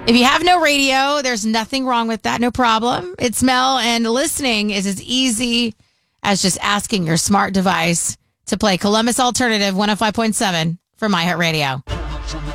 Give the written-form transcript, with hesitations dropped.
If you have no radio, there's nothing wrong with that. No problem. It's Mel, and listening is as easy as just asking your smart device to play Columbus Alternative 105.7 for MyHeartRadio.